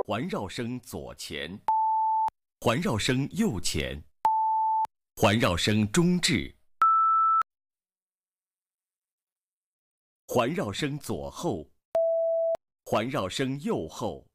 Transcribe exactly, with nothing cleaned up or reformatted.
环绕声左前，环绕声右前，环绕声中置，环绕声左后，环绕声右后。